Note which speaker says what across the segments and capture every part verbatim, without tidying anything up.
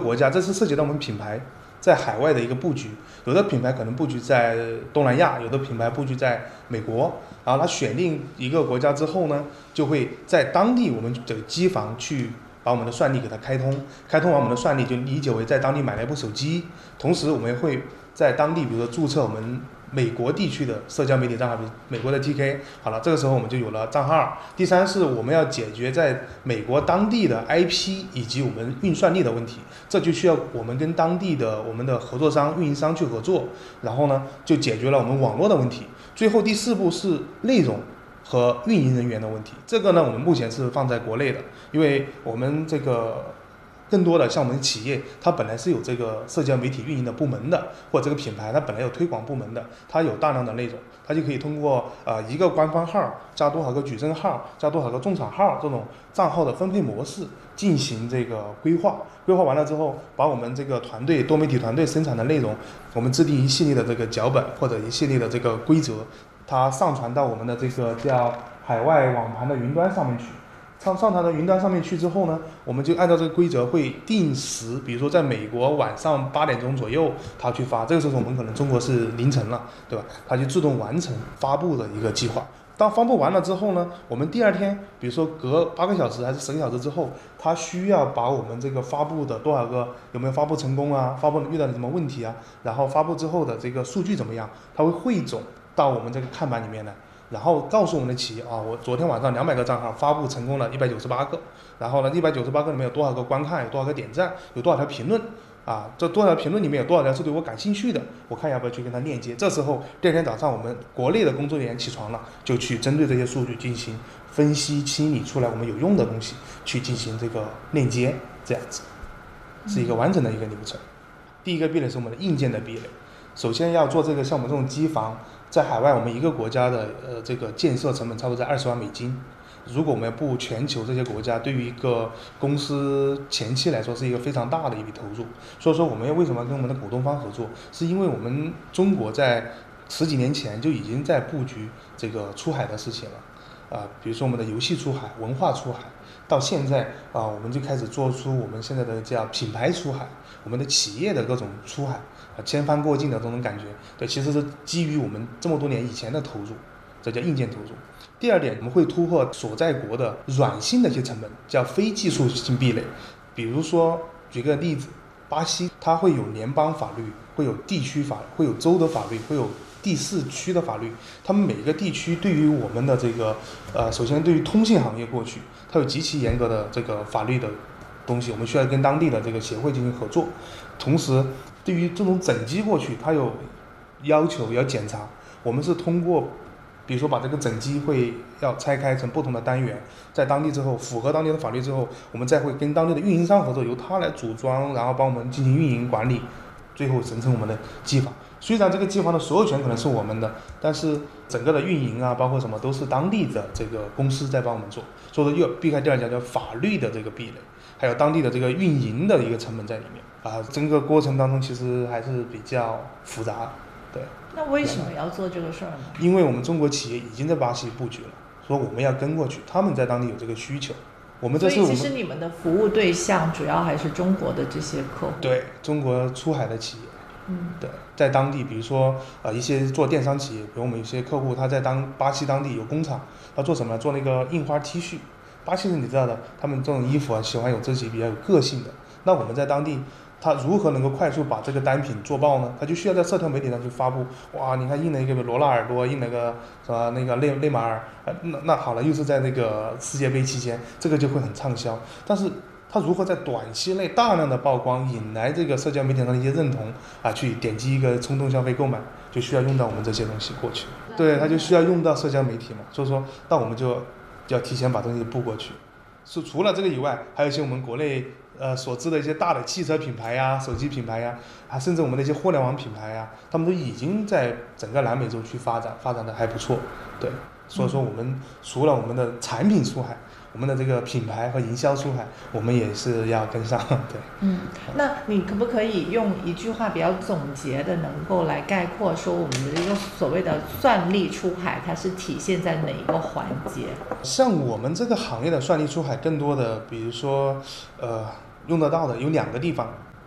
Speaker 1: 国家，这是涉及到我们品牌在海外的一个布局。有的品牌可能布局在东南亚，有的品牌布局在美国，然后它选定一个国家之后呢，就会在当地我们的机房去把我们的算力给它开通，开通完我们的算力就理解为在当地买了一部手机，同时我们也会在当地比如说注册我们美国地区的社交媒体账号，比如美国的 T K， 好了，这个时候我们就有了账号。第三是我们要解决在美国当地的 I P 以及我们运算力的问题，这就需要我们跟当地的我们的合作商、运营商去合作，然后呢就解决了我们网络的问题。最后第四步是内容和运营人员的问题，这个呢我们目前是放在国内的，因为我们这个更多的像我们企业，它本来是有这个社交媒体运营的部门的，或者这个品牌它本来有推广部门的，它有大量的内容，它就可以通过呃一个官方号加多少个矩阵号加多少个种草号这种账号的分配模式进行这个规划。规划完了之后，把我们这个团队多媒体团队生产的内容，我们制定一系列的这个脚本或者一系列的这个规则，它上传到我们的这个叫海外网盘的云端上面去。上上传到云端上面去之后呢，我们就按照这个规则会定时，比如说在美国晚上八点钟左右，它去发，这个时候我们可能中国是凌晨了，对吧？它就自动完成发布的一个计划。当发布完了之后呢，我们第二天，比如说隔八个小时还是十个小时之后，它需要把我们这个发布的多少个有没有发布成功啊，发布遇到了什么问题啊，然后发布之后的这个数据怎么样，它会汇总到我们这个看板里面来。然后告诉我们的企业啊，我昨天晚上两百个账号发布成功了一百九十八个，然后呢一百九十八个里面有多少个观看，有多少个点赞，有多少条评论啊，这多少条评论里面有多少条是对我感兴趣的，我看要不要去跟他链接。这时候第二天早上我们国内的工作人员起床了，就去针对这些数据进行分析清理出来我们有用的东西，去进行这个链接，这样子是一个完整的一个流程。第一个壁垒是我们的硬件的壁垒，首先要做这个像我们这种机房，在海外我们一个国家的呃这个建设成本差不多在二十万美金。如果我们要布全球这些国家，对于一个公司前期来说是一个非常大的一笔投入。所以说我们为什么跟我们的股东方合作，是因为我们中国在十几年前就已经在布局这个出海的事情了。啊、呃，比如说我们的游戏出海、文化出海，到现在啊、呃，我们就开始做出我们现在的叫品牌出海，我们的企业的各种出海啊，千帆过境的这种感觉。对，其实是基于我们这么多年以前的投入，这叫硬件投入。第二点，我们会突破所在国的软性的一些成本，叫非技术性壁垒。比如说，举个例子，巴西它会有联邦法律，会有地区法，会有州的法律，会有第四区的法律。他们每个地区对于我们的这个，呃，首先对于通信行业过去，它有极其严格的这个法律的东西，我们需要跟当地的这个协会进行合作。同时，对于这种整机过去，它有要求要检查，我们是通过。比如说把这个整机会要拆开成不同的单元，在当地之后符合当地的法律之后，我们再会跟当地的运营商合作，由他来组装，然后帮我们进行运营管理，最后形成我们的机房。虽然这个机房的所有权可能是我们的，但是整个的运营啊，包括什么都是当地的这个公司在帮我们做，所以说又避开第二条叫法律的这个壁垒，还有当地的这个运营的一个成本在里面啊，整个过程当中其实还是比较复杂，对。
Speaker 2: 那为什么要做这个事儿呢？
Speaker 1: 因为我们中国企业已经在巴西布局了，所以我们要跟过去，他们在当地有这个需求。我们这是我们
Speaker 2: 所以其实你们的服务对象主要还是中国的这些客户。
Speaker 1: 对，中国出海的企业。
Speaker 2: 嗯，
Speaker 1: 对，在当地，比如说呃一些做电商企业，比如我们有些客户他在当巴西当地有工厂，他做什么？做那个印花 T 恤。巴西人你知道的，他们这种衣服啊喜欢有这些比较有个性的。那我们在当地。他如何能够快速把这个单品做爆呢？他就需要在社交媒体上去发布。哇，你看印了一个罗纳尔多，印了个什么那个内内马尔，呃，那那好了，又是在那个世界杯期间，这个就会很畅销。但是他如何在短期内大量的曝光，引来这个社交媒体上的一些认同啊，去点击一个冲动消费购买，就需要用到我们这些东西过去。对，他就需要用到社交媒体嘛。所以说，那我们就要提前把东西布过去。是除了这个以外，还有一些我们国内。呃，所知的一些大的汽车品牌呀、手机品牌呀，啊，甚至我们的一些互联网品牌呀，他们都已经在整个南美洲去发展，发展的还不错，对。所以说，我们除了我们的产品出海，我们的这个品牌和营销出海，我们也是要跟上，对。
Speaker 2: 嗯，那你可不可以用一句话比较总结的，能够来概括说我们的这个所谓的算力出海，它是体现在哪一个环节？
Speaker 1: 像我们这个行业的算力出海，更多的，比如说，呃。用得到的有两个地方，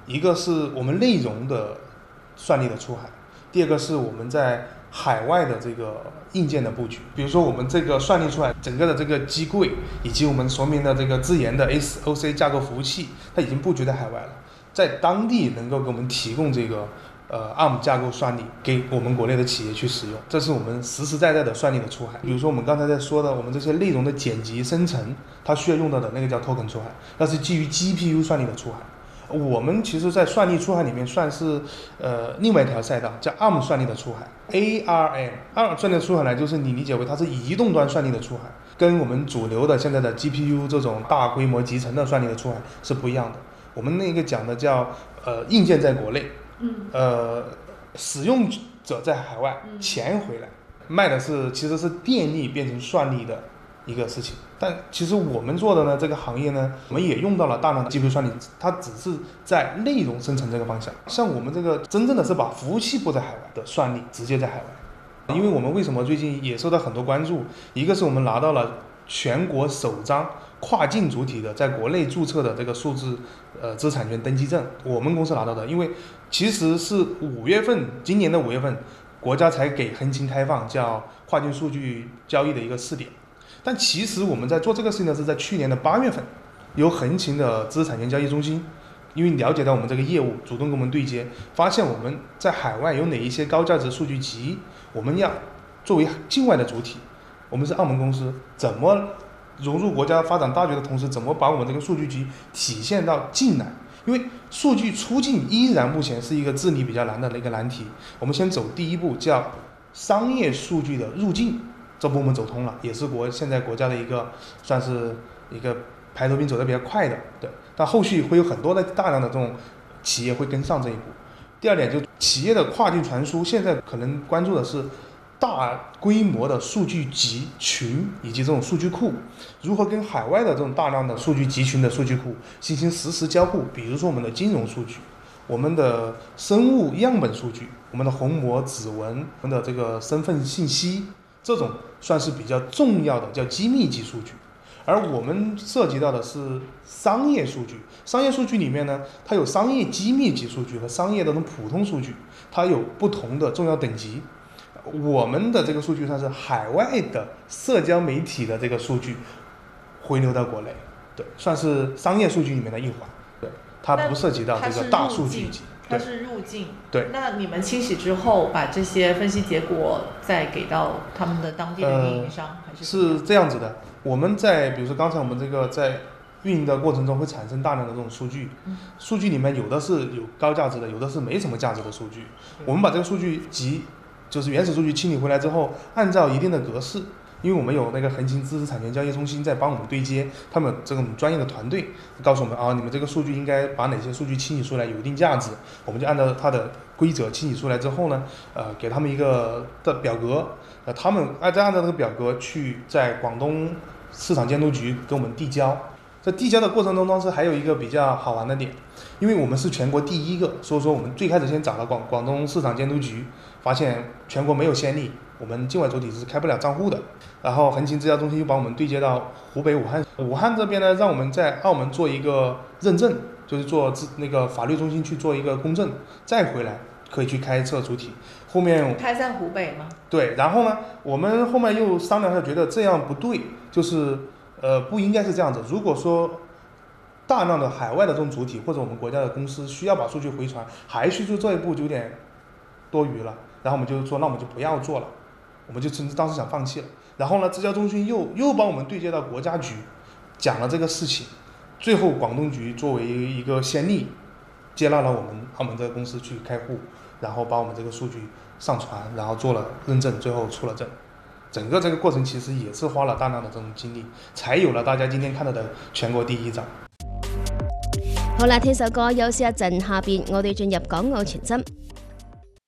Speaker 1: 一个是我们内容的算力的出海，第二个是我们在海外的这个硬件的布局。比如说我们这个算力出海，整个的这个机柜以及我们说明的这个自研的 S O C 架构服务器，它已经布局在海外了，在当地能够给我们提供这个呃 A R M 架构算力给我们国内的企业去使用，这是我们实实在在的算力的出海。比如说我们刚才在说的，我们这些内容的剪辑生成，它需要用到的那个叫 token 出海，那是基于 G P U 算力的出海。我们其实在算力出海里面算是呃另外一条赛道，叫 A R M 算力的出海 A R M A R M 算力的出海呢，就是你理解为它是移动端算力的出海，跟我们主流的现在的 G P U 这种大规模集成的算力的出海是不一样的。我们那个讲的叫呃硬件在国内，
Speaker 2: 嗯，
Speaker 1: 呃使用者在海外，钱回来，卖的是其实是电力变成算力的一个事情。但其实我们做的呢，这个行业呢，我们也用到了大量的 G P U 算力，它只是在内容生成这个方向。像我们这个真正的是把服务器布在海外的算力直接在海外。因为我们为什么最近也受到很多关注，一个是我们拿到了全国首张跨境主体的在国内注册的这个数字呃知识产权登记证，我们公司拿到的。因为其实是五月份，今年的五月份，国家才给横琴开放叫跨境数据交易的一个试点。但其实我们在做这个事情呢，是在去年的八月份，由横琴的知识产权交易中心，因为了解到我们这个业务，主动跟我们对接，发现我们在海外有哪一些高价值数据集，我们要作为境外的主体，我们是澳门公司，怎么融入国家发展大局的同时，怎么把我们这个数据集体现到境来？因为数据出境依然目前是一个治理比较难的一个难题。我们先走第一步，叫商业数据的入境，这步我们走通了，也是国现在国家的一个算是一个排头兵走得比较快的，对。但后续会有很多的大量的这种企业会跟上这一步。第二点，就企业的跨境传输，现在可能关注的是大规模的数据集群以及这种数据库，如何跟海外的这种大量的数据集群的数据库进行实时交互。比如说我们的金融数据，我们的生物样本数据，我们的虹膜、指纹，我们的这个身份信息，这种算是比较重要的叫机密级数据。而我们涉及到的是商业数据，商业数据里面呢，它有商业机密级数据和商业的这种普通数据，它有不同的重要等级。我们的这个数据算是海外的社交媒体的这个数据回流到国内，对，算是商业数据里面的一环，对，它不涉及到这个大数据集，
Speaker 2: 它是入境，
Speaker 1: 对。
Speaker 2: 那你们清洗之后，把这些分析结果再给到他们的当地的运营商，呃、还是
Speaker 1: 是这样子的？我们在比如说刚才我们这个在运营的过程中会产生大量的这种数据，嗯、数据里面有的是有高价值的，有的是没什么价值的数据。我们把这个数据集就是原始数据清理回来之后，按照一定的格式，因为我们有那个横琴知识产权交易中心在帮我们对接，他们有这种专业的团队告诉我们啊，你们这个数据应该把哪些数据清理出来有一定价值，我们就按照它的规则清理出来之后呢，呃，给他们一个的表格，呃，他们按照按照这个表格去在广东市场监督局给我们递交。在递交的过程中，当时还有一个比较好玩的点，因为我们是全国第一个，所以说我们最开始先找了广广东市场监督局，发现全国没有先例，我们境外主体是开不了账户的。然后横琴资料中心又把我们对接到湖北武汉，武汉这边呢，让我们在澳门做一个认证，就是做那个法律中心去做一个公证，再回来可以去开设主体。后面
Speaker 2: 开在湖北吗？
Speaker 1: 对，然后呢，我们后面又商量一下，觉得这样不对，就是呃不应该是这样子。如果说大量的海外的这种主体或者我们国家的公司需要把数据回传，还去做这一步就有点多余了。然后我们就说，那我们就不要做了，我们就当时想放弃了。然后呢，资交中心又又帮我们对接到国家局，讲了这个事情。最后广东局作为一个先例，接纳了我们澳门这个公司去开户，然后把我们这个数据上传，然后做了认证，最后出了证。整个这个过程其实也是花了大量的这种精力，才有了大家今天看到的全國第一張。
Speaker 3: 好啦，聽首歌休息一陣，下邊我哋進入港澳全真。